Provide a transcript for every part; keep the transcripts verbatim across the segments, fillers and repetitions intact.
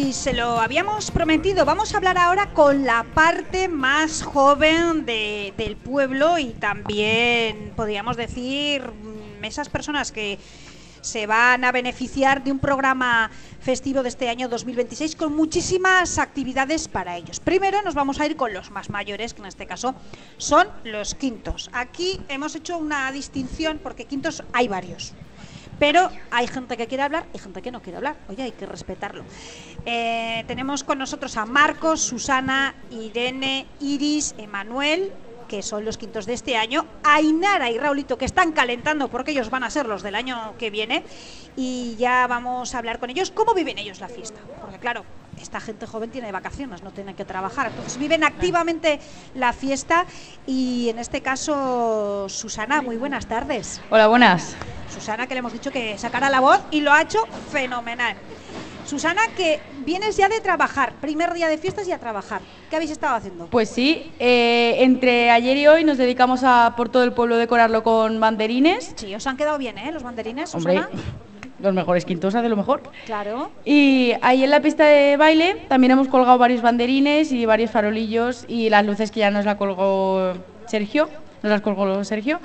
Y se lo habíamos prometido, vamos a hablar ahora con la parte más joven de, del pueblo y también, podríamos decir, esas personas que se van a beneficiar de un programa festivo de este año dos mil veintiséis con muchísimas actividades para ellos. Primero nos vamos a ir con los más mayores, que en este caso son los quintos. Aquí hemos hecho una distinción porque quintos hay varios, pero hay gente que quiere hablar y gente que no quiere hablar. Oye, hay que respetarlo. Eh, tenemos con nosotros a Marcos, Susana, Irene, Iris, Emanuel, que son los quintos de este año, Ainara y Raulito, que están calentando porque ellos van a ser los del año que viene, y ya vamos a hablar con ellos cómo viven ellos la fiesta, porque claro, esta gente joven tiene vacaciones, no tienen que trabajar, entonces viven activamente la fiesta. Y en este caso, Susana, muy buenas tardes. Hola, buenas. Susana, que le hemos dicho que sacara la voz y lo ha hecho fenomenal. Susana, que vienes ya de trabajar, primer día de fiestas y a trabajar. ¿Qué habéis estado haciendo? Pues sí, eh, entre ayer y hoy nos dedicamos a por todo el pueblo decorarlo con banderines. Sí, os han quedado bien, ¿eh? Los banderines, Susana. Hombre, los mejores quintos de lo mejor. Claro. Y ahí en la pista de baile también hemos colgado varios banderines y varios farolillos, y las luces que ya nos la colgó Sergio, nos las colgó Sergio.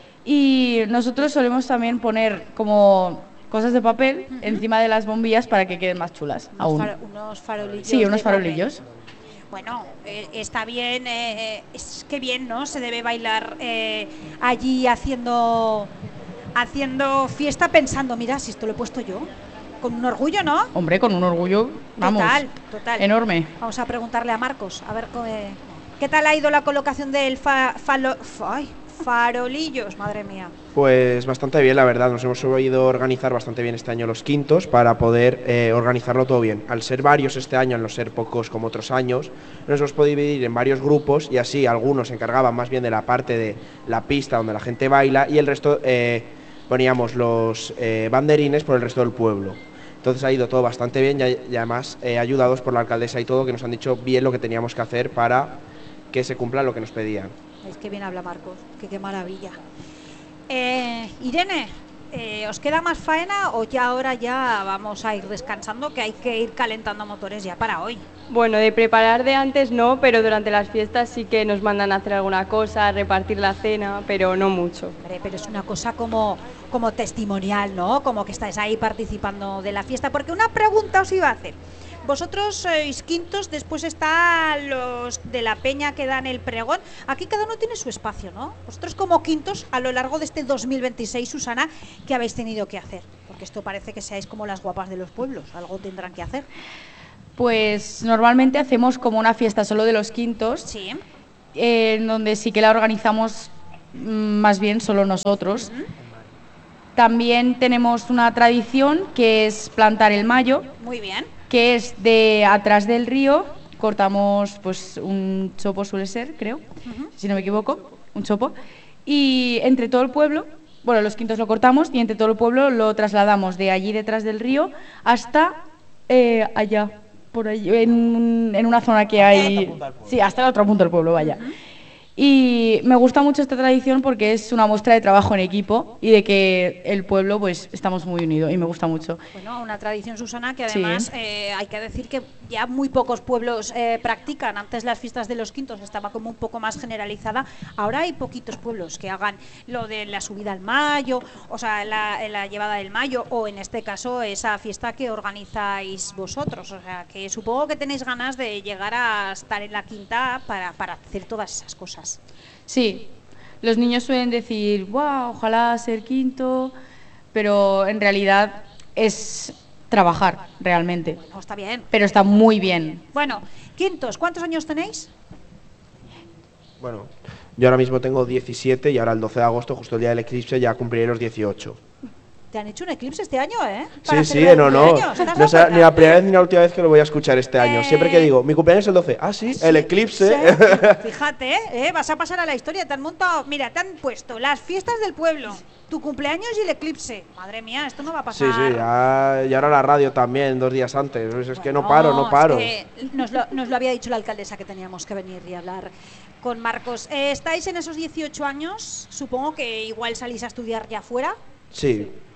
Y nosotros solemos también poner como cosas de papel uh-huh. encima de las bombillas para que queden más chulas. Unos, aún. Faro, unos farolillos. Sí, unos farolillos. Papel. Bueno, eh, está bien, eh, es que bien, ¿no? Se debe bailar eh, allí haciendo haciendo fiesta pensando, mira, si esto lo he puesto yo. Con un orgullo, ¿no? Hombre, con un orgullo, vamos. Total, total. Enorme. Vamos a preguntarle a Marcos, a ver eh, qué tal ha ido la colocación del fa, falo, ay, farolillos, madre mía. Pues bastante bien, la verdad. Nos hemos sabido organizar bastante bien este año los quintos para poder eh, organizarlo todo bien. Al ser varios este año, al no ser pocos como otros años, nos hemos podido dividir en varios grupos y así algunos se encargaban más bien de la parte de la pista donde la gente baila y el resto eh, poníamos los eh, banderines por el resto del pueblo. Entonces ha ido todo bastante bien y además eh, ayudados por la alcaldesa y todo, que nos han dicho bien lo que teníamos que hacer para que se cumpla lo que nos pedían. Es que bien habla Marcos, que qué maravilla. Eh, Irene, eh, ¿os queda más faena o ya ahora ya vamos a ir descansando, que hay que ir calentando motores ya para hoy? Bueno, de preparar de antes no, pero durante las fiestas sí que nos mandan a hacer alguna cosa, repartir la cena, pero no mucho. Hombre, pero es una cosa como, como testimonial, ¿no? Como que estáis ahí participando de la fiesta, porque una pregunta os iba a hacer. Vosotros sois quintos, después están los de la peña que dan el pregón. Aquí cada uno tiene su espacio, ¿no? Vosotros como quintos, a lo largo de este dos mil veintiséis, Susana, ¿qué habéis tenido que hacer? Porque esto parece que seáis como las guapas de los pueblos, algo tendrán que hacer. Pues normalmente hacemos como una fiesta solo de los quintos, sí. eh, en donde sí que la organizamos mm, más bien solo nosotros. Uh-huh. También tenemos una tradición que es plantar el mayo. Muy bien. Que es de atrás del río, cortamos pues un chopo, suele ser, creo, uh-huh. si no me equivoco, un chopo, y entre todo el pueblo, bueno, los quintos lo cortamos y entre todo el pueblo lo trasladamos de allí detrás del río hasta eh, allá, por allí, en, en una zona que hay, sí, hasta el otro punto del pueblo, vaya. Uh-huh. Y me gusta mucho esta tradición porque es una muestra de trabajo en equipo y de que el pueblo pues estamos muy unidos y me gusta mucho. Bueno, una tradición, Susana, que además sí. eh, hay que decir que ya muy pocos pueblos eh, practican. Antes las fiestas de los quintos estaba como un poco más generalizada. Ahora hay poquitos pueblos que hagan lo de la subida al mayo, o sea, la, la llevada del mayo, o en este caso esa fiesta que organizáis vosotros. O sea, que supongo que tenéis ganas de llegar a estar en la quinta para, para hacer todas esas cosas. Sí, los niños suelen decir, wow, ojalá ser quinto, pero en realidad es trabajar realmente. Bueno, está bien. Pero está muy bien. Bueno, quintos, ¿cuántos años tenéis? Bueno, yo ahora mismo tengo diecisiete y ahora el doce de agosto, justo el día del eclipse, ya cumpliré los dieciocho. Te han hecho un eclipse este año, ¿eh? Para sí, sí, no, no. No es ni la primera vez ni la última vez que lo voy a escuchar este año. Eh... Siempre que digo, mi cumpleaños es el doce. Ah, sí, sí el eclipse. Sí. Fíjate, ¿eh? Vas a pasar a la historia. Te han montado, mira, te han puesto las fiestas del pueblo, tu cumpleaños y el eclipse. Madre mía, esto no va a pasar. Sí, sí, ya, y ahora la radio también, dos días antes. Es bueno, que no paro, no paro. Es que nos, lo, nos lo había dicho la alcaldesa que teníamos que venir y hablar con Marcos. Eh, ¿Estáis en esos dieciocho años? Supongo que igual salís a estudiar ya fuera. Sí.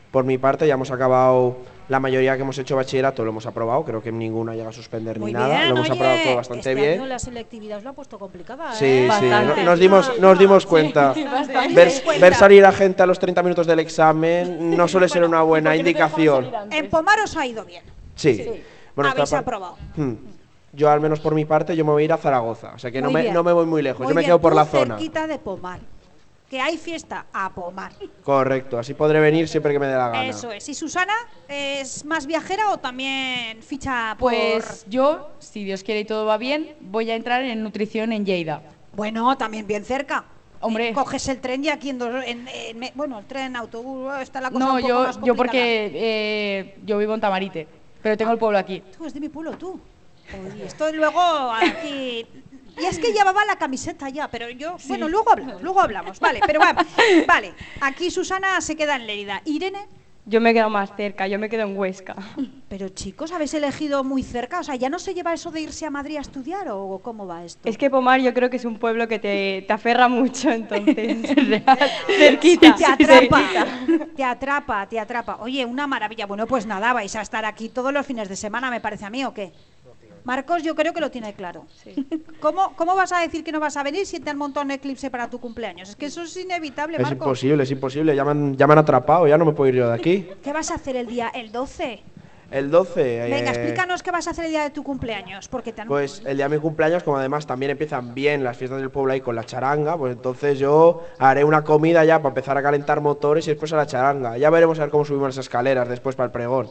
Por mi parte ya hemos acabado, la mayoría que hemos hecho bachillerato lo hemos aprobado, creo que ninguna llega a suspender Muy ni nada, bien, lo hemos oye, aprobado todo bastante este bien. año la selectividad os la ha puesto complicada, Sí, ¿eh? sí, Bastante. no- nos dimos, nos dimos cuenta. Bastante. Ver, Nos cuenta. ver salir a gente a los treinta minutos del examen no suele ser una buena indicación. En Pomar os ha ido bien. Sí. Bueno, Habéis esta par- aprobado. Hmm. Yo, al menos por mi parte, yo me voy a ir a Zaragoza. O sea que no Muy me, bien. no me voy muy lejos. Muy yo me bien, quedo por tú la zona. cerquita de Pomar. Que hay fiesta a Pomar. Correcto, así podré venir siempre que me dé la gana. Eso es. ¿Y Susana es más viajera o también ficha por...? Pues yo, si Dios quiere y todo va bien, voy a entrar en nutrición en Lleida. Bueno, también bien cerca. Hombre. Eh, coges el tren y aquí en, dos, en, en- en- bueno, el tren, autobús, está la cosa No, un poco yo, más yo complicada. porque eh, yo vivo en Tamarite, pero tengo el pueblo aquí. Tú, es de mi pueblo, tú. Oye, esto luego aquí... Y es que llevaba la camiseta ya, pero yo... Bueno, luego hablamos, luego hablamos. Vale, pero vamos. Vale, aquí Susana se queda en Lérida. Irene, Yo me quedo más cerca, yo me quedo en Huesca. pero chicos, ¿habéis elegido muy cerca? O sea, ¿ya no se lleva eso de irse a Madrid a estudiar o cómo va esto? Es que Pomar yo creo que es un pueblo que te, te aferra mucho, entonces. cerquita. Te atrapa, cerquita. te atrapa, te atrapa. Oye, una maravilla. Bueno, pues nada, vais a estar aquí todos los fines de semana, me parece a mí, ¿o qué? Marcos, yo creo que lo tiene claro. ¿Cómo, ¿Cómo vas a decir que no vas a venir si te han montado un eclipse para tu cumpleaños? Es que eso es inevitable, Es Marcos. imposible, es imposible. Ya me, han, ya me han atrapado, ya no me puedo ir yo de aquí. ¿Qué vas a hacer el día, el doce? El doce. Venga, eh, explícanos qué vas a hacer el día de tu cumpleaños, porque te han... Pues el día de mi cumpleaños, como además también empiezan bien las fiestas del pueblo ahí con la charanga, pues entonces yo haré una comida ya para empezar a calentar motores y después a la charanga. Ya veremos a ver cómo subimos las escaleras después para el pregón.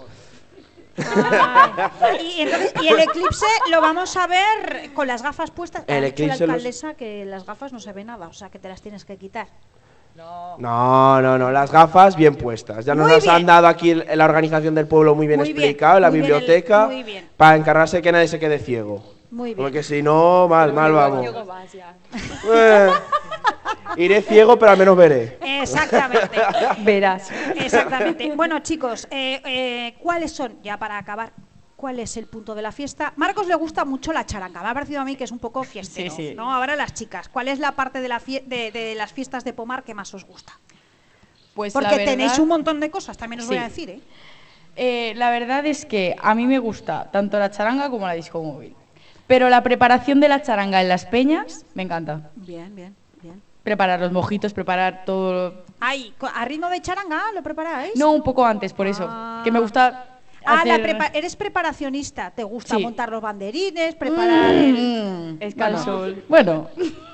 Ay. Y, entonces, y el eclipse lo vamos a ver con las gafas puestas. El Ha dicho la eclipse los- alcaldesa que las gafas no se ve nada, o sea que te las tienes que quitar. No, no, no, las gafas bien puestas. Ya nos Muy las bien. han dado aquí en la organización del pueblo muy bien Muy bien, explicado, en la muy bien el- biblioteca, muy bien. para encargarse de que nadie se quede ciego. Muy bien. Porque si no, mal, mal vamos. Luego vas ya. Eh, iré ciego, pero al menos veré. Exactamente. Verás. Exactamente. Bueno, chicos, eh, eh, ¿cuáles son, ya para acabar, cuál es el punto de la fiesta? Marcos le gusta mucho la charanga. Me ha parecido a mí que es un poco fiestero, Sí, sí. ¿no? Ahora las chicas, ¿cuál es la parte de, la fie- de, de las fiestas de Pomar que más os gusta? Pues la Porque verdad- tenéis un montón de cosas, también os voy Sí. a decir, ¿eh? Eh, la verdad es que a mí me gusta tanto la charanga como la disco móvil. Pero la preparación de la charanga en las peñas me encanta. Bien, bien, bien. Preparar los mojitos, preparar todo. Ay, co- ¿a ritmo de charanga lo preparáis? No, un poco antes, por eso. Ah. Que me gusta. Ah, la hacer- prepa- eres preparacionista. ¿Te gusta Sí. montar los banderines, preparar el... Mm, Es bueno, calzón. Bueno,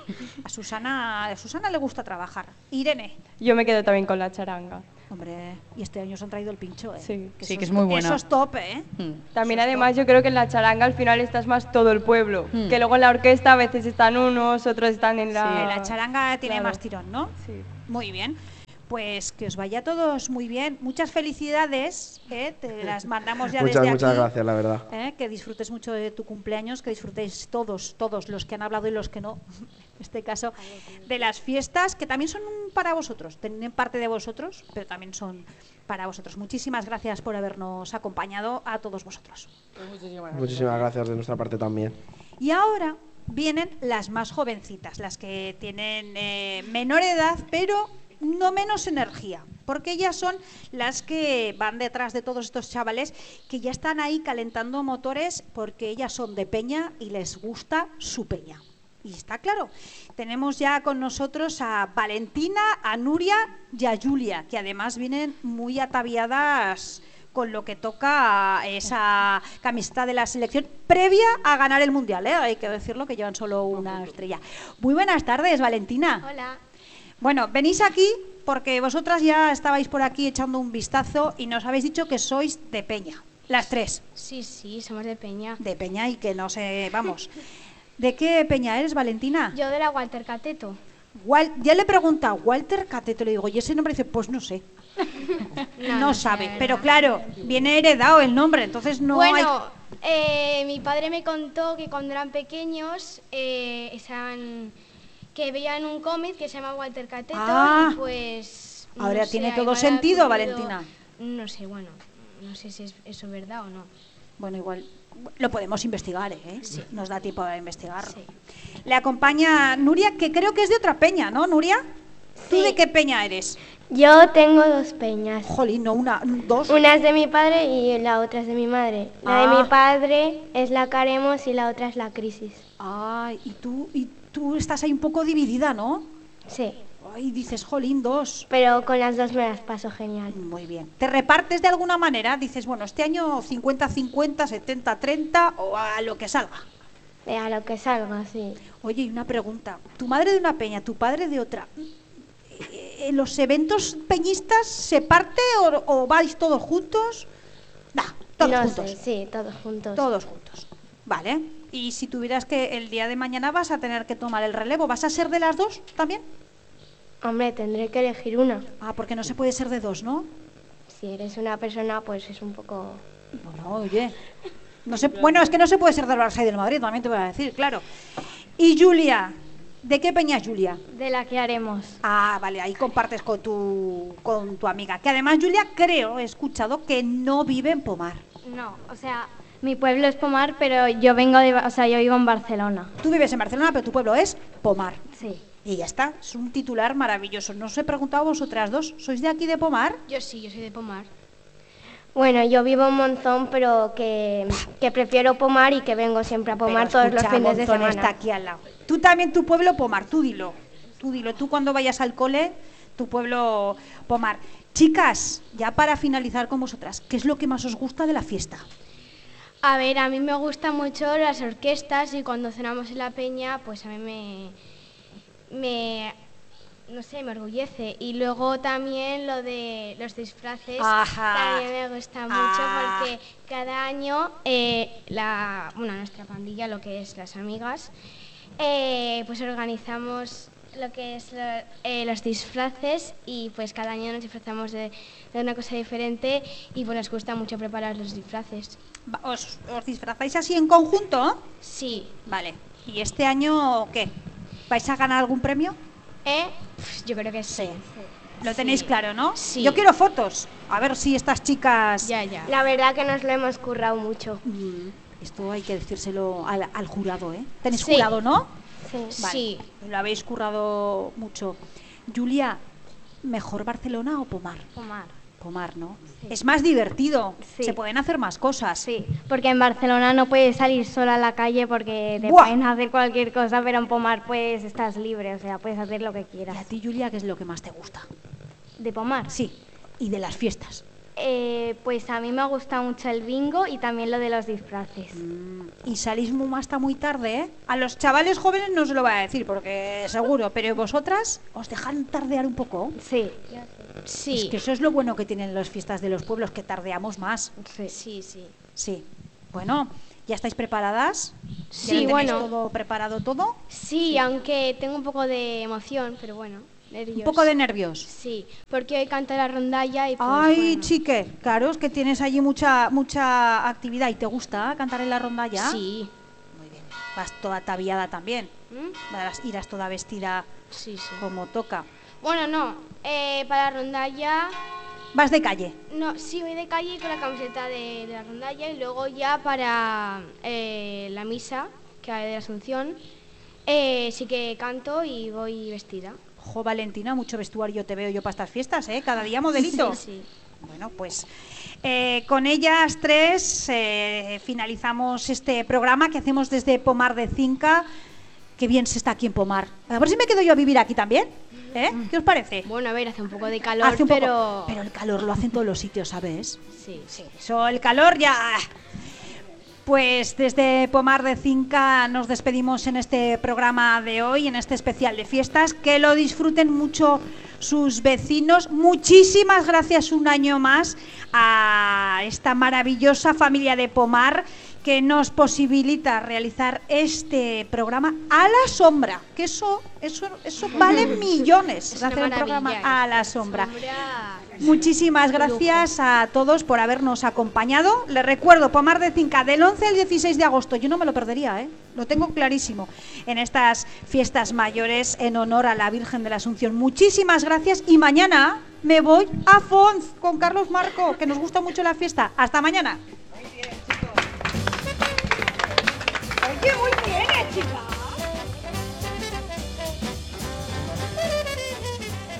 A Susana, a Susana le gusta trabajar. Irene. Yo me quedo también con la charanga. Hombre, y este año os han traído el pincho, ¿eh? Sí. Sí, eso que es muy buena. Eso es top, ¿eh? mm, También además yo creo que en la charanga al final estás más todo el pueblo. Hmm. Que luego en la orquesta a veces están unos, otros están en la... Sí, la charanga tiene Claro. más tirón, ¿no? Sí. Muy bien. Pues que os vaya a todos muy bien. Muchas felicidades, ¿eh? Te las mandamos ya Muchas, desde muchas aquí. gracias, la verdad. ¿eh? Que disfrutes mucho de tu cumpleaños, que disfrutéis todos, todos los que han hablado y los que no, en este caso, de las fiestas, que también son para vosotros, tienen parte de vosotros, pero también son para vosotros. Muchísimas gracias por habernos acompañado a todos vosotros. Muchísimas gracias de nuestra parte también. Y ahora vienen las más jovencitas, las que tienen eh, menor edad, pero no menos energía, porque ellas son las que van detrás de todos estos chavales que ya están ahí calentando motores porque ellas son de peña y les gusta su peña. Y está claro, tenemos ya con nosotros a Valentina, a Nuria y a Julia, que además vienen muy ataviadas con lo que toca a esa camiseta de la selección previa a ganar el Mundial, ¿eh? Hay que decirlo, que llevan solo una estrella. Muy buenas tardes, Valentina. Hola. Bueno, venís aquí porque vosotras ya estabais por aquí echando un vistazo y nos habéis dicho que sois de Peña, las tres, Sí, sí, somos de Peña. de Peña y que no sé, vamos. ¿De qué Peña eres, Valentina? Yo de la Walter Cateto. Wal- ya le pregunta Walter Cateto, le digo, ¿y ese nombre? Dice, pues no sé. No, sé, sabe, la pero verdad. claro, viene heredado el nombre, entonces no hay... bueno, eh, mi padre me contó que cuando eran pequeños eh, estaban, que veían un cómic que se llama Walter Cateto Ah. y pues... no Ahora sé, tiene a todo mi madre sentido, ha ocurrido- Valentina. No sé, bueno, no sé si es eso verdad o no. Bueno, igual lo podemos investigar, ¿eh? Nos da tiempo a investigarlo. Sí. Le acompaña Nuria, que creo que es de otra peña, ¿no, Nuria? ¿Tú Sí. de qué peña eres? Yo tengo dos peñas. Jolín, no una, dos. Una es de mi padre y la otra es de mi madre. La de Ah. mi padre es la Caremos y la otra es la Crisis. Ay, y tú, y tú estás ahí un poco dividida, ¿no? Sí, Ay, dices, jolín, dos. pero con las dos me las paso genial. Muy bien. ¿Te repartes de alguna manera? Dices, bueno, este año cincuenta cincuenta, setenta treinta o a lo que salga. Eh, A lo que salga, sí. Oye, y una pregunta. ¿Tu madre de una peña, tu padre de otra? Eh, ¿En los eventos peñistas se parte o, o vais todos juntos? Nah, todos no juntos. sé, sí, todos juntos. Todos juntos. Vale. Y si tuvieras que el día de mañana vas a tener que tomar el relevo, ¿vas a ser de las dos también? Hombre, tendré que elegir una. Ah, porque no se puede ser de dos, ¿no? Si eres una persona, pues es un poco... Bueno, oye. No se, bueno, es que no se puede ser del Barça y del Madrid, también te voy a decir, claro. Y Julia, ¿de qué peña es Julia? De la que haremos. Ah, vale, ahí compartes con tu, con tu amiga. Que además Julia, creo, he escuchado que no vive en Pomar. No, o sea, mi pueblo es Pomar, pero yo vengo de... O sea, yo vivo en Barcelona. Tú vives en Barcelona, pero tu pueblo es Pomar. Sí. Y ya está, es un titular maravilloso. No os he preguntado a vosotras dos, ¿sois de aquí de Pomar? Yo sí, yo soy de Pomar. Bueno, yo vivo en Monzón, pero que, que prefiero Pomar y que vengo siempre a Pomar Pero todos escucha, los fines de Monzón semana. está aquí al lado. Tú también, tu pueblo Pomar, tú dilo. Tú dilo, tú cuando vayas al cole, tu pueblo Pomar. Chicas, ya para finalizar con vosotras, ¿qué es lo que más os gusta de la fiesta? A ver, a mí me gustan mucho las orquestas y cuando cenamos en la peña, pues a mí me, me, no sé, me orgullece. Y luego también lo de los disfraces, Ajá. también me gusta mucho Ah. porque cada año eh, la, bueno, nuestra pandilla, lo que es las amigas, eh, pues organizamos lo que es lo- eh, los disfraces y pues cada año nos disfrazamos de, de una cosa diferente y pues nos gusta mucho preparar los disfraces. Va- ¿Os, os disfrazáis así en conjunto? Sí. Vale. ¿Y este año qué? ¿Vais a ganar algún premio? ¿Eh? Pues yo creo que sí. Lo tenéis Sí. claro, ¿no? Sí. Yo quiero fotos. A ver si estas chicas... Ya, ya. La verdad que nos lo hemos currado mucho. Mm, Esto hay que decírselo al, al jurado, ¿eh? Tenéis Sí. jurado, ¿no? Sí. Vale. Sí. Lo habéis currado mucho. Julia, ¿mejor Barcelona o Pomar? Pomar. Pomar, ¿no? Es más divertido. Sí. Se pueden hacer más cosas. Sí, porque en Barcelona no puedes salir sola a la calle porque te Buah. pueden hacer cualquier cosa, pero en Pomar pues estás libre, o sea, puedes hacer lo que ¿Y quieras. a ti, Julia, qué es lo que más te gusta? ¿De Pomar? Sí. Y de las fiestas. Eh, pues a mí me gusta mucho el bingo y también lo de los disfraces. Mm, Y salís muy, hasta muy tarde, ¿eh? A los chavales jóvenes no se lo voy a decir porque seguro, pero vosotras os dejan tardear un poco. Sí. Sí. Es que eso es lo bueno que tienen las fiestas de los pueblos, que tardeamos más. Sí, sí. Sí, Sí. Bueno, ¿ya estáis preparadas? ¿Ya Sí, lo tenéis bueno. todo preparado todo? Sí, aunque tengo un poco de emoción, pero bueno, nervios. Un poco de nervios. Sí, porque hoy canto la rondalla y pues Ay, bueno. chique, claro, es que tienes allí mucha mucha actividad. ¿Y te gusta cantar en la rondalla? Sí. Muy bien. Vas toda ataviada también. ¿Mm? Vas- Irás toda vestida Sí, sí. como toca. Bueno, no, eh, para la rondalla, Vas de calle. no, sí voy de calle con la camiseta de, de la rondalla y luego ya para eh, la misa, que hay de la Asunción, eh, sí que canto y voy vestida. Jo, Valentina, mucho vestuario te veo yo para estas fiestas, ¿eh? Cada día modelito. Sí, sí. Bueno, pues eh, con ellas tres eh, finalizamos este programa que hacemos desde Pomar de Cinca. Qué bien se está aquí en Pomar. A ver si me quedo yo a vivir aquí también. ¿Eh? ¿Qué os parece? Bueno, a ver, hace un poco de calor, Hace un poco- pero... pero el calor lo hacen todos los sitios, ¿sabes? Sí, sí. Eso, el calor ya... Pues desde Pomar de Cinca nos despedimos en este programa de hoy, en este especial de fiestas. Que lo disfruten mucho sus vecinos. Muchísimas gracias un año más a esta maravillosa familia de Pomar que nos posibilita realizar este programa a la sombra. Que eso, eso, eso vale millones, Es una hacer un maravilla, programa a ¿eh? la sombra. Sombra- Muchísimas gracias a todos por habernos acompañado. Les recuerdo, Pomar de Cinca, del once al dieciséis de agosto. Yo no me lo perdería, ¿eh? Lo tengo clarísimo. En estas fiestas mayores en honor a la Virgen de la Asunción. Muchísimas gracias y mañana me voy a Fonz con Carlos Marco, que nos gusta mucho la fiesta. Hasta mañana. Oye, muy bien, ¿eh, chica?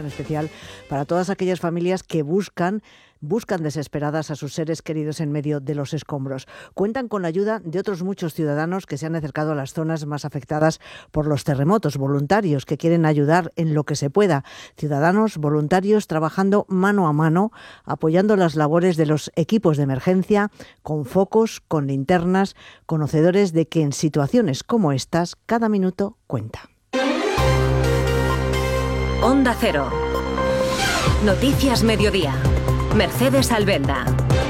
especial para todas aquellas familias que buscan buscan desesperadas a sus seres queridos en medio de los escombros. Cuentan con la ayuda de otros muchos ciudadanos que se han acercado a las zonas más afectadas por los terremotos, voluntarios que quieren ayudar en lo que se pueda, ciudadanos voluntarios trabajando mano a mano, apoyando las labores de los equipos de emergencia, con focos, con linternas, conocedores de que en situaciones como estas, cada minuto cuenta. Onda Cero. Noticias Mediodía. Mercedes Albenda.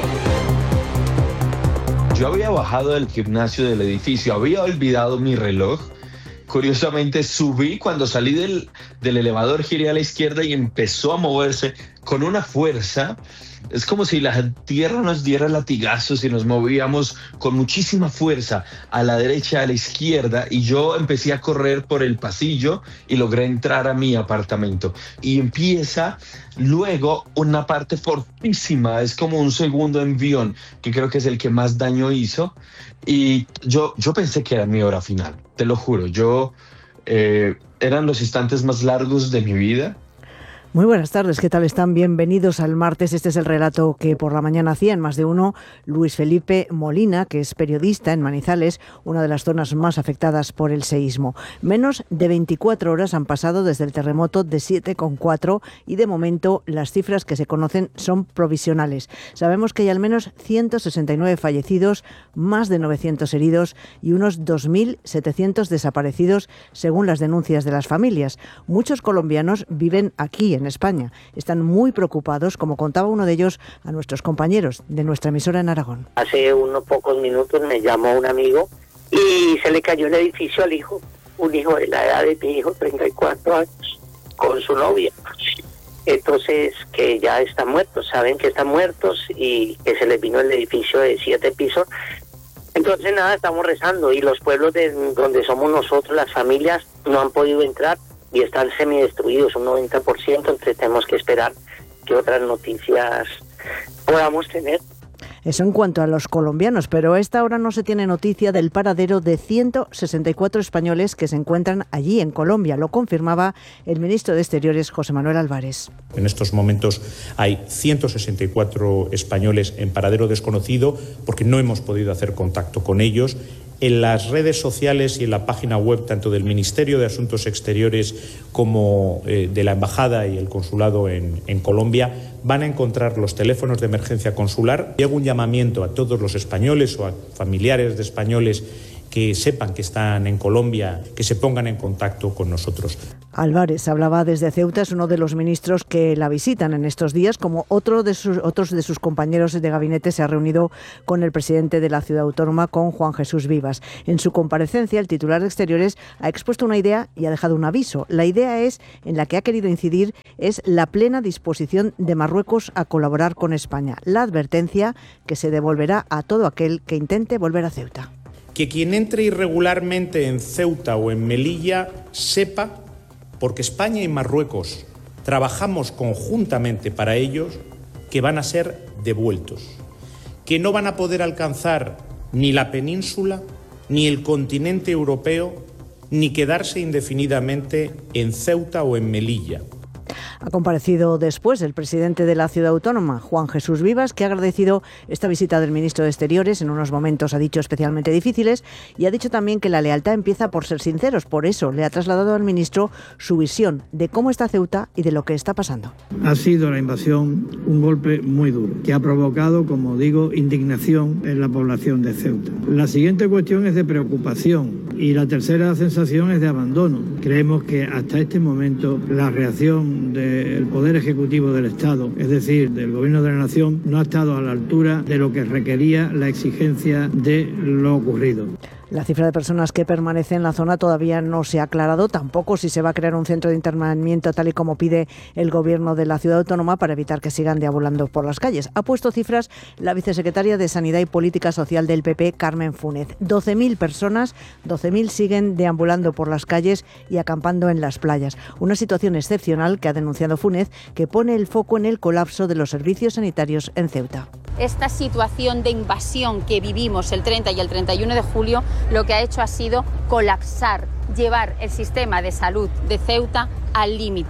Yo había bajado del gimnasio del edificio, había olvidado mi reloj. Curiosamente subí, cuando salí del, del elevador giré a la izquierda y empezó a moverse con una fuerza. Es como si la tierra nos diera latigazos y nos movíamos con muchísima fuerza a la derecha, a la izquierda, y yo empecé a correr por el pasillo y logré entrar a mi apartamento. Y empieza luego una parte fortísima, es como un segundo envión, que creo que es el que más daño hizo, y yo, yo pensé que era mi hora final, te lo juro. Yo eh, eran los instantes más largos de mi vida. Muy buenas tardes, ¿qué tal están? Bienvenidos al martes. Este es el relato que por la mañana hacía en Más de Uno Luis Felipe Molina, que es periodista en Manizales, una de las zonas más afectadas por el seísmo. Menos de veinticuatro horas han pasado desde el terremoto de siete coma cuatro y de momento las cifras que se conocen son provisionales. Sabemos que hay al menos ciento sesenta y nueve fallecidos, más de novecientos heridos y unos dos mil setecientos desaparecidos, según las denuncias de las familias. Muchos colombianos viven aquí en España. Están muy preocupados, como contaba uno de ellos a nuestros compañeros de nuestra emisora en Aragón. Hace unos pocos minutos me llamó un amigo y se le cayó el edificio al hijo, un hijo de la edad de mi hijo, treinta y cuatro años, con su novia. Entonces, que ya están muertos, saben que están muertos y que se les vino el edificio de siete pisos. Entonces, nada, estamos rezando y los pueblos de donde somos nosotros, las familias, no han podido entrar y están semidestruidos, un noventa por ciento, entonces tenemos que esperar que otras noticias podamos tener. Eso en cuanto a los colombianos, pero a esta hora no se tiene noticia del paradero de ciento sesenta y cuatro españoles que se encuentran allí en Colombia. Lo confirmaba el ministro de Exteriores, José Manuel Álvarez. En estos momentos hay ciento sesenta y cuatro españoles en paradero desconocido porque no hemos podido hacer contacto con ellos. En las redes sociales y en la página web tanto del Ministerio de Asuntos Exteriores como eh, de la Embajada y el Consulado en, en Colombia van a encontrar los teléfonos de emergencia consular. Y hago un llamamiento a todos los españoles o a familiares de españoles que sepan que están en Colombia, que se pongan en contacto con nosotros. Álvarez hablaba desde Ceuta, es uno de los ministros que la visitan en estos días, como otro de sus, otros de sus compañeros de gabinete se ha reunido con el presidente de la ciudad autónoma, con Juan Jesús Vivas. En su comparecencia, el titular de Exteriores ha expuesto una idea y ha dejado un aviso. La idea es, en la que ha querido incidir, es la plena disposición de Marruecos a colaborar con España. La advertencia que se devolverá a todo aquel que intente volver a Ceuta. Que quien entre irregularmente en Ceuta o en Melilla sepa, porque España y Marruecos trabajamos conjuntamente para ellos, que van a ser devueltos, que no van a poder alcanzar ni la península, ni el continente europeo, ni quedarse indefinidamente en Ceuta o en Melilla. Ha comparecido después el presidente de la ciudad autónoma, Juan Jesús Vivas, que ha agradecido esta visita del ministro de Exteriores en unos momentos, ha dicho, especialmente difíciles, y ha dicho también que la lealtad empieza por ser sinceros. Por eso le ha trasladado al ministro su visión de cómo está Ceuta y de lo que está pasando. Ha sido la invasión un golpe muy duro, que ha provocado, como digo, indignación en la población de Ceuta. La siguiente cuestión es de preocupación y la tercera sensación es de abandono. Creemos que hasta este momento la reacción de el Poder Ejecutivo del Estado, es decir, del Gobierno de la Nación, no ha estado a la altura de lo que requería la exigencia de lo ocurrido. La cifra de personas que permanecen en la zona todavía no se ha aclarado, tampoco si se va a crear un centro de internamiento tal y como pide el Gobierno de la ciudad autónoma para evitar que sigan deambulando por las calles. Ha puesto cifras la vicesecretaria de Sanidad y Política Social del P P, Carmen Fúnez. doce mil personas, doce mil siguen deambulando por las calles y acampando en las playas. Una situación excepcional que ha denunciado Fúnez, que pone el foco en el colapso de los servicios sanitarios en Ceuta. Esta situación de invasión que vivimos el treinta y el treinta y uno de julio lo que ha hecho ha sido colapsar, llevar el sistema de salud de Ceuta al límite.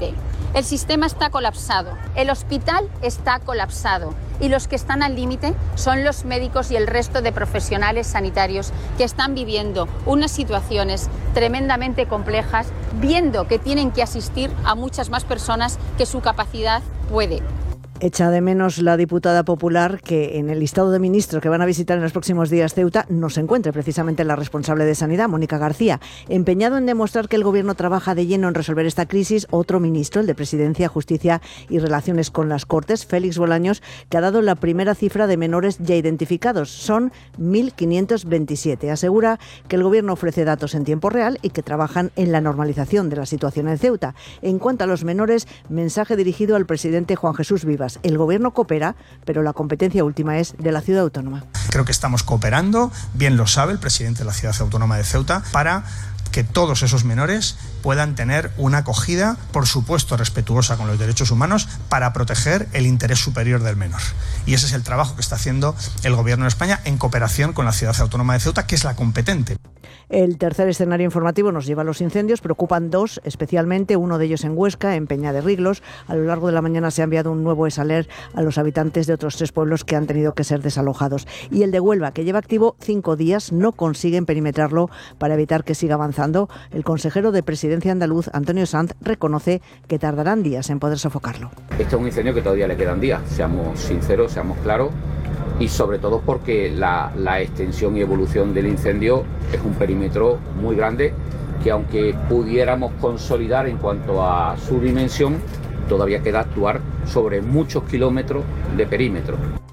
El sistema está colapsado, el hospital está colapsado y los que están al límite son los médicos y el resto de profesionales sanitarios que están viviendo unas situaciones tremendamente complejas, viendo que tienen que asistir a muchas más personas que su capacidad puede. Echa de menos la diputada popular que en el listado de ministros que van a visitar en los próximos días Ceuta no se encuentre precisamente la responsable de Sanidad, Mónica García. Empeñado en demostrar que el Gobierno trabaja de lleno en resolver esta crisis, otro ministro, el de Presidencia, Justicia y Relaciones con las Cortes, Félix Bolaños, que ha dado la primera cifra de menores ya identificados. Son mil quinientos veintisiete. Asegura que el Gobierno ofrece datos en tiempo real y que trabajan en la normalización de la situación en Ceuta. En cuanto a los menores, mensaje dirigido al presidente Juan Jesús Vivas. El Gobierno coopera, pero la competencia última es de la ciudad autónoma. Creo que estamos cooperando, bien lo sabe el presidente de la ciudad autónoma de Ceuta, para que todos esos menores puedan tener una acogida, por supuesto respetuosa con los derechos humanos, para proteger el interés superior del menor. Y ese es el trabajo que está haciendo el Gobierno de España en cooperación con la ciudad autónoma de Ceuta, que es la competente. El tercer escenario informativo nos lleva a los incendios. Preocupan dos, especialmente uno de ellos en Huesca, en Peña de Riglos. A lo largo de la mañana se ha enviado un nuevo S A L E R a los habitantes de otros tres pueblos que han tenido que ser desalojados. Y el de Huelva, que lleva activo cinco días, no consiguen perimetrarlo para evitar que siga avanzando. El consejero de Presidencia andaluz, Antonio Sanz, reconoce que tardarán días en poder sofocarlo. Este es un incendio que todavía le quedan días, seamos sinceros, seamos claros. Y sobre todo porque la, la extensión y evolución del incendio es un perímetro muy grande que, aunque pudiéramos consolidar en cuanto a su dimensión, todavía queda actuar sobre muchos kilómetros de perímetro.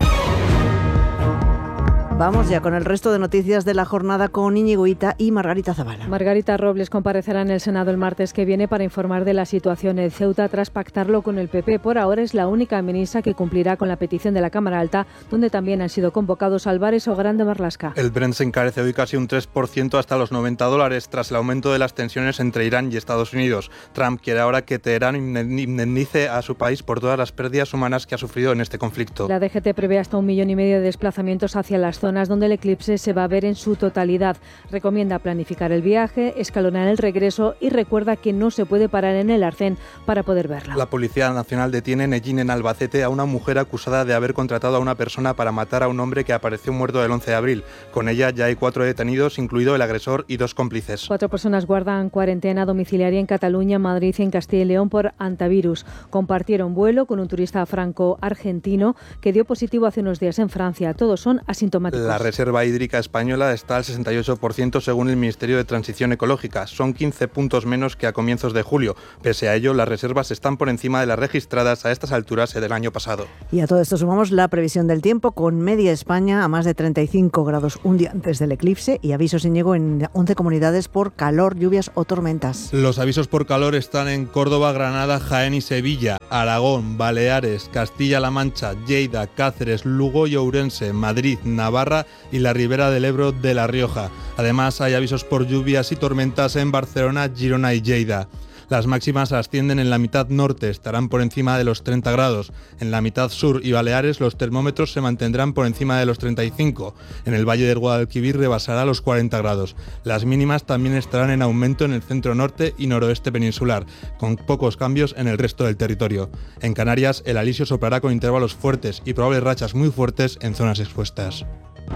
Vamos ya con el resto de noticias de la jornada con Íñigo Hita y Margarita Zavala. Margarita Robles comparecerá en el Senado el martes que viene para informar de la situación en Ceuta tras pactarlo con el P P. Por ahora es la única ministra que cumplirá con la petición de la Cámara Alta, donde también han sido convocados Álvarez o Grande Marlaska. El Brent se encarece hoy casi un tres por ciento hasta los noventa dólares tras el aumento de las tensiones entre Irán y Estados Unidos. Trump quiere ahora que Teherán indemnice a su país por todas las pérdidas humanas que ha sufrido en este conflicto. La D G T prevé hasta un millón y medio de desplazamientos hacia las zonas donde el eclipse se va a ver en su totalidad. Recomienda planificar el viaje, escalonar el regreso y recuerda que no se puede parar en el Arcén para poder verla. La Policía Nacional detiene en Ellín, en Albacete, a una mujer acusada de haber contratado a una persona para matar a un hombre que apareció muerto el once de abril. Con ella ya hay cuatro detenidos, incluido el agresor y dos cómplices. Cuatro personas guardan cuarentena domiciliaria en Cataluña, Madrid y en Castilla y León por antivirus. Compartieron vuelo con un turista franco-argentino que dio positivo hace unos días en Francia. Todos son asintomáticos. La reserva hídrica española está al sesenta y ocho por ciento según el Ministerio de Transición Ecológica. Son quince puntos menos que a comienzos de julio. Pese a ello, las reservas están por encima de las registradas a estas alturas del año pasado. Y a todo esto sumamos la previsión del tiempo, con media España a más de treinta y cinco grados un día antes del eclipse y avisos sin llegó en once comunidades por calor, lluvias o tormentas. Los avisos por calor están en Córdoba, Granada, Jaén y Sevilla, Aragón, Baleares, Castilla-La Mancha, Lleida, Cáceres, Lugo y Ourense, Madrid, Navarra y la Ribera del Ebro de La Rioja. Además, hay avisos por lluvias y tormentas en Barcelona, Girona y Lleida. Las máximas ascienden en la mitad norte, estarán por encima de los treinta grados. En la mitad sur y Baleares los termómetros se mantendrán por encima de los treinta y cinco. En el Valle del Guadalquivir rebasará los cuarenta grados. Las mínimas también estarán en aumento en el centro norte y noroeste peninsular, con pocos cambios en el resto del territorio. En Canarias, el alisio soplará con intervalos fuertes y probables rachas muy fuertes en zonas expuestas.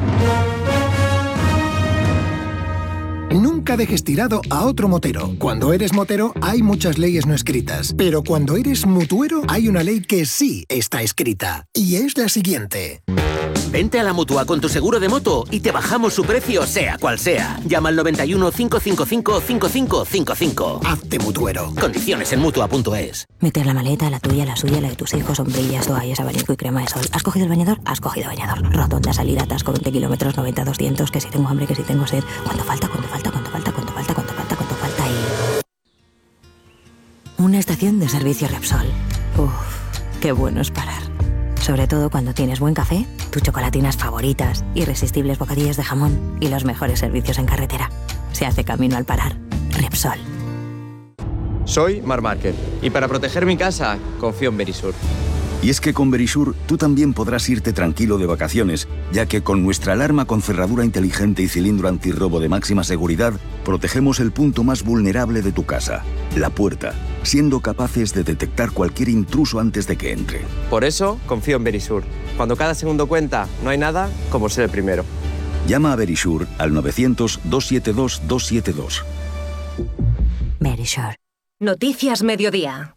Nunca dejes tirado a otro motero. Cuando eres motero hay muchas leyes no escritas, pero cuando eres mutuero hay una ley que sí está escrita, y es la siguiente. Vente a la Mutua con tu seguro de moto y te bajamos su precio sea cual sea. Llama al noventa y uno, cinco cinco cinco, cinco cinco cinco cinco. Hazte mutuero. Condiciones en Mutua punto es. Meter la maleta, la tuya, la suya, la de tus hijos, sombrillas, toallas, abanico y crema de sol. ¿Has cogido el bañador? Has cogido bañador. Rotonda, salida, atasco, veinte kilómetros, noventa, doscientos, que si tengo hambre, que si tengo sed. ¿Cuánto falta? ¿Cuánto falta? ¿Cuánto falta? ¿Cuánto falta? ¿Cuánto falta? ¿Cuánto falta? Y... una estación de servicio Repsol. Uff, qué bueno es parar. Sobre todo cuando tienes buen café, tus chocolatinas favoritas, irresistibles bocadillos de jamón y los mejores servicios en carretera. Se hace camino al parar. Repsol. Soy Marc Márquez y para proteger mi casa confío en Verisur. Y es que con Verisur tú también podrás irte tranquilo de vacaciones, ya que con nuestra alarma con cerradura inteligente y cilindro antirrobo de máxima seguridad, protegemos el punto más vulnerable de tu casa, la puerta. siendo capaces de detectar cualquier intruso antes de que entre. Por eso, confío en Verisur. Cuando cada segundo cuenta, no hay nada como ser el primero. Llama a Verisur al novecientos, doscientos setenta y dos, doscientos setenta y dos. Verisur. Noticias Mediodía.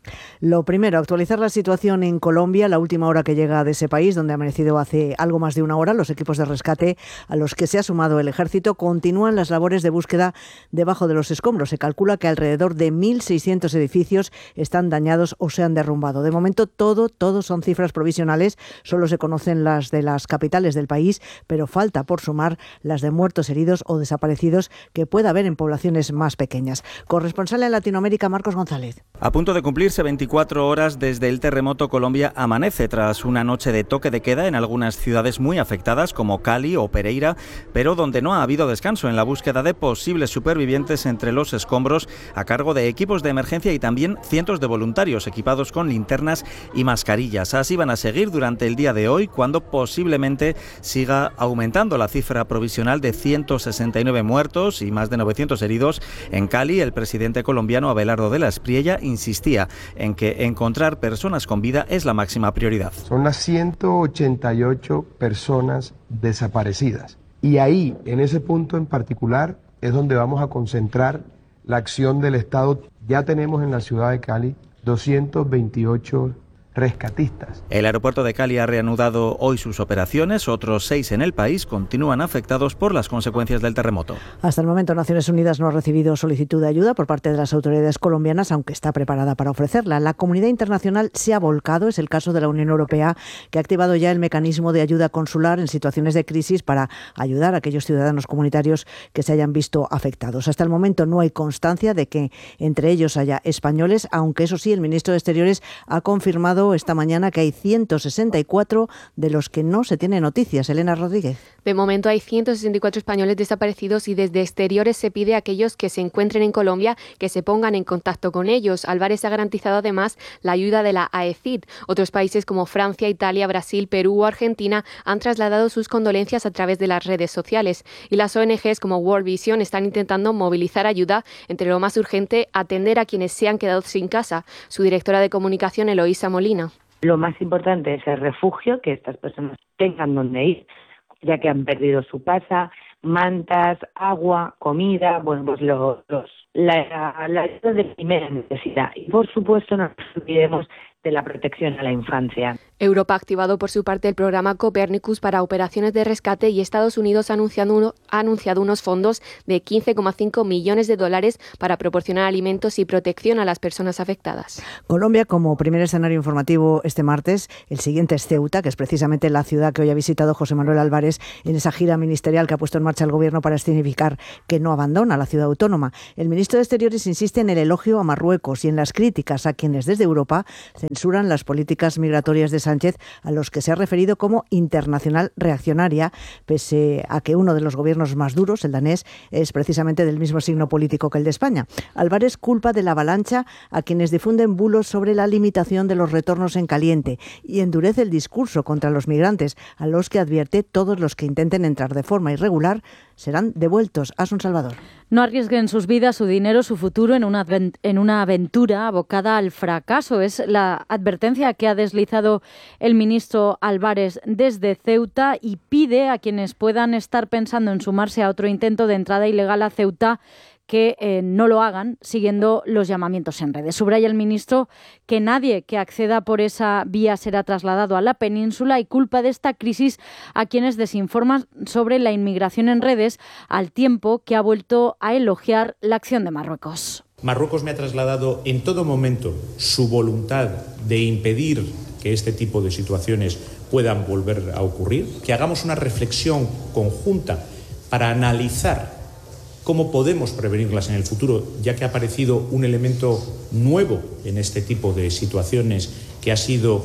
Lo primero, actualizar la situación en Colombia, la última hora que llega de ese país, donde ha amanecido hace algo más de una hora. Los equipos de rescate a los que se ha sumado el ejército continúan las labores de búsqueda debajo de los escombros. Se calcula que alrededor de mil seiscientos edificios están dañados o se han derrumbado. De momento, todo, todo son cifras provisionales. Solo se conocen las de las capitales del país, pero falta por sumar las de muertos, heridos o desaparecidos que pueda haber en poblaciones más pequeñas. Corresponsal en Latinoamérica, Marcos González. A punto de cumplirse veinticuatro horas desde el terremoto, Colombia amanece tras una noche de toque de queda en algunas ciudades muy afectadas como Cali o Pereira, pero donde no ha habido descanso en la búsqueda de posibles supervivientes entre los escombros a cargo de equipos de emergencia y también cientos de voluntarios equipados con linternas y mascarillas. Así van a seguir durante el día de hoy, cuando posiblemente siga aumentando la cifra provisional de ciento sesenta y nueve muertos y más de novecientos heridos. En Cali, el presidente colombiano Abelardo de la Espriella insistía en que encontrar personas con vida es la máxima prioridad. Son las ciento ochenta y ocho personas desaparecidas. Y ahí, en ese punto en particular, es donde vamos a concentrar la acción del Estado. Ya tenemos en la ciudad de Cali doscientos veintiocho rescatistas. El aeropuerto de Cali ha reanudado hoy sus operaciones. Otros seis en el país continúan afectados por las consecuencias del terremoto. Hasta el momento, Naciones Unidas no ha recibido solicitud de ayuda por parte de las autoridades colombianas, aunque está preparada para ofrecerla. La comunidad internacional se ha volcado. Es el caso de la Unión Europea, que ha activado ya el mecanismo de ayuda consular en situaciones de crisis para ayudar a aquellos ciudadanos comunitarios que se hayan visto afectados. Hasta el momento no hay constancia de que entre ellos haya españoles, aunque eso sí, el ministro de Exteriores ha confirmado esta mañana que hay ciento sesenta y cuatro de los que no se tiene noticias. Elena Rodríguez. De momento hay ciento sesenta y cuatro españoles desaparecidos y desde Exteriores se pide a aquellos que se encuentren en Colombia que se pongan en contacto con ellos. Álvarez ha garantizado además la ayuda de la A E C I D. Otros países como Francia, Italia, Brasil, Perú o Argentina han trasladado sus condolencias a través de las redes sociales. Y las O N Ges como World Vision están intentando movilizar ayuda. Entre lo más urgente, atender a quienes se han quedado sin casa. Su directora de comunicación, Eloísa Molina. Lo más importante es el refugio, que estas personas tengan donde ir, ya que han perdido su casa, mantas, agua, comida, bueno, pues los, los, la, la ayuda de primera necesidad. Y por supuesto no nos olvidemos de la protección a la infancia. Europa ha activado por su parte el programa Copernicus para operaciones de rescate y Estados Unidos ha anunciado, uno, ha anunciado unos fondos de quince coma cinco millones de dólares para proporcionar alimentos y protección a las personas afectadas. Colombia como primer escenario informativo este martes. El siguiente es Ceuta, que es precisamente la ciudad que hoy ha visitado José Manuel Álvarez en esa gira ministerial que ha puesto en marcha el gobierno para significar que no abandona la ciudad autónoma. El ministro de Exteriores insiste en el elogio a Marruecos y en las críticas a quienes desde Europa censuran las políticas migratorias de Sánchez, a los que se ha referido como internacional reaccionaria, pese a que uno de los gobiernos más duros, el danés, es precisamente del mismo signo político que el de España. Álvarez culpa de la avalancha a quienes difunden bulos sobre la limitación de los retornos en caliente y endurece el discurso contra los migrantes, a los que advierte todos los que intenten entrar de forma irregular serán devueltos. Asun Salvador. No arriesguen sus vidas, su dinero, su futuro en una, en una aventura abocada al fracaso. Es la advertencia que ha deslizado el ministro Álvarez desde Ceuta y pide a quienes puedan estar pensando en sumarse a otro intento de entrada ilegal a Ceuta que eh, no lo hagan siguiendo los llamamientos en redes. Subraya el ministro que nadie que acceda por esa vía será trasladado a la península y culpa de esta crisis a quienes desinforman sobre la inmigración en redes, al tiempo que ha vuelto a elogiar la acción de Marruecos. Marruecos me ha trasladado en todo momento su voluntad de impedir que este tipo de situaciones puedan volver a ocurrir, que hagamos una reflexión conjunta para analizar cómo podemos prevenirlas en el futuro, ya que ha aparecido un elemento nuevo en este tipo de situaciones, que ha sido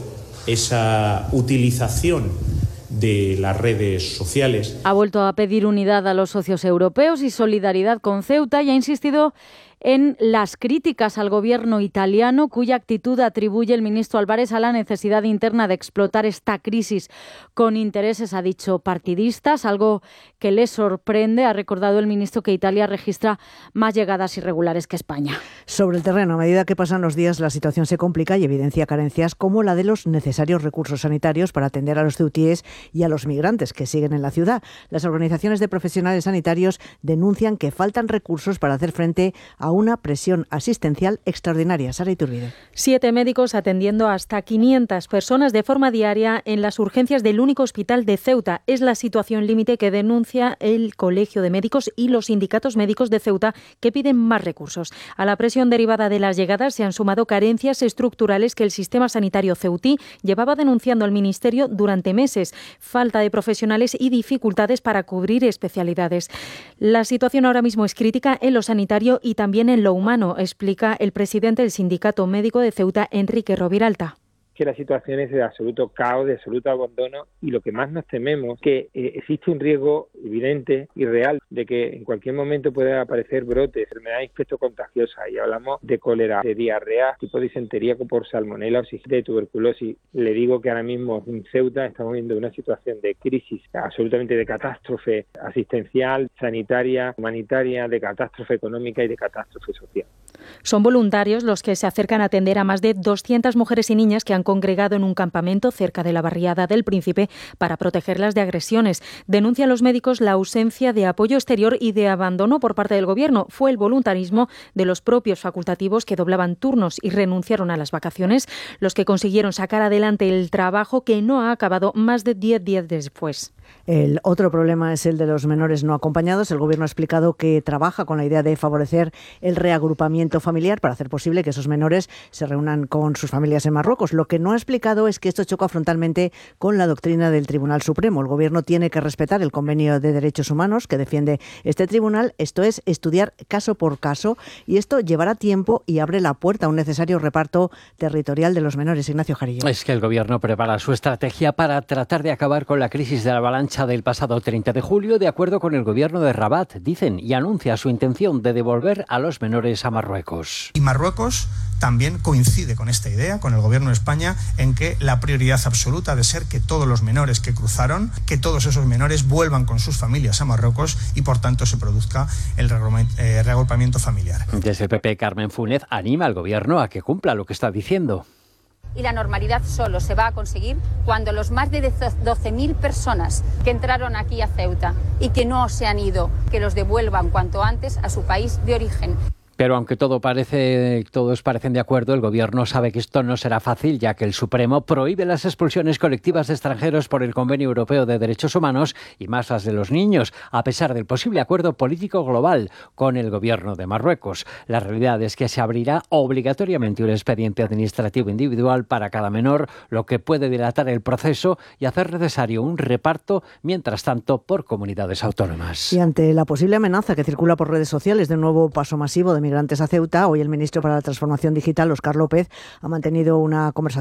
esa utilización de las redes sociales. Ha vuelto a pedir unidad a los socios europeos y solidaridad con Ceuta y ha insistido en las críticas al gobierno italiano, cuya actitud atribuye el ministro Álvarez a la necesidad interna de explotar esta crisis con intereses, ha dicho, partidistas, algo que le sorprende. Ha recordado el ministro que Italia registra más llegadas irregulares que España. Sobre el terreno, a medida que pasan los días, la situación se complica y evidencia carencias como la de los necesarios recursos sanitarios para atender a los ceutíes y a los migrantes que siguen en la ciudad. Las organizaciones de profesionales sanitarios denuncian que faltan recursos para hacer frente a una presión asistencial extraordinaria. Sara Iturbide. Siete médicos atendiendo hasta quinientas personas de forma diaria en las urgencias del único hospital de Ceuta. Es la situación límite que denuncia el Colegio de Médicos y los sindicatos médicos de Ceuta, que piden más recursos. A la presión derivada de las llegadas se han sumado carencias estructurales que el sistema sanitario ceutí llevaba denunciando al Ministerio durante meses. Falta de profesionales y dificultades para cubrir especialidades. La situación ahora mismo es crítica en lo sanitario y también en lo humano, explica el presidente del Sindicato Médico de Ceuta, Enrique Roviralta. Que la situación es de absoluto caos, de absoluto abandono, y lo que más nos tememos es que eh, existe un riesgo evidente y real de que en cualquier momento puedan aparecer brotes, enfermedades infectocontagiosas, y hablamos de cólera, de diarrea, tipo de disentería por salmonela o de tuberculosis. Le digo que ahora mismo en Ceuta estamos viendo una situación de crisis, absolutamente de catástrofe asistencial, sanitaria, humanitaria, de catástrofe económica y de catástrofe social. Son voluntarios los que se acercan a atender a más de doscientas mujeres y niñas que han congregado en un campamento cerca de la barriada del Príncipe para protegerlas de agresiones. Denuncian los médicos la ausencia de apoyo exterior y de abandono por parte del Gobierno. Fue el voluntarismo de los propios facultativos que doblaban turnos y renunciaron a las vacaciones los que consiguieron sacar adelante el trabajo, que no ha acabado más de diez días después. El otro problema es el de los menores no acompañados. El Gobierno ha explicado que trabaja con la idea de favorecer el reagrupamiento familiar para hacer posible que esos menores se reúnan con sus familias en Marruecos. Lo que no ha explicado es que esto choca frontalmente con la doctrina del Tribunal Supremo. El Gobierno tiene que respetar el Convenio de Derechos Humanos que defiende este tribunal, esto es, estudiar caso por caso, y esto llevará tiempo y abre la puerta a un necesario reparto territorial de los menores. Ignacio Jarillo. Es que el Gobierno prepara su estrategia para tratar de acabar con la crisis de la avalancha del pasado treinta de julio, de acuerdo con el Gobierno de Rabat, dicen, y anuncia su intención de devolver a los menores a Marruecos. Y Marruecos también coincide con esta idea, con el Gobierno de España, en que la prioridad absoluta ha de ser que todos los menores que cruzaron, que todos esos menores vuelvan con sus familias a Marruecos y, por tanto, se produzca el reagrupamiento familiar. Desde el P P, Carmen Funes anima al Gobierno a que cumpla lo que está diciendo. Y la normalidad solo se va a conseguir cuando los más de doce mil personas que entraron aquí a Ceuta y que no se han ido, que los devuelvan cuanto antes a su país de origen. Pero aunque todo parece, todos parecen de acuerdo, el Gobierno sabe que esto no será fácil, ya que el Supremo prohíbe las expulsiones colectivas de extranjeros por el Convenio Europeo de Derechos Humanos y más las de los niños, a pesar del posible acuerdo político global con el Gobierno de Marruecos. La realidad es que se abrirá obligatoriamente un expediente administrativo individual para cada menor, lo que puede dilatar el proceso y hacer necesario un reparto, mientras tanto, por comunidades autónomas. Y ante la posible amenaza que circula por redes sociales de un nuevo paso masivo de migrantes a Ceuta, hoy el ministro para la Transformación Digital, Óscar López, ha mantenido una conversación